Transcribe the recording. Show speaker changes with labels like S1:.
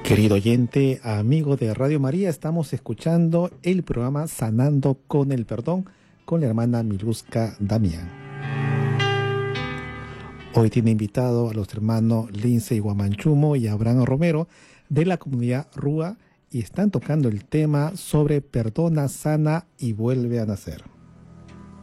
S1: Querido oyente, amigo de Radio María, estamos escuchando el programa Sanando con el Perdón con la hermana Miluska Damián. Hoy tiene invitado a los hermanos Lince Guamanchumo y Abraham Romero de la comunidad Rúa y están tocando el tema sobre perdona, sana y vuelve a nacer.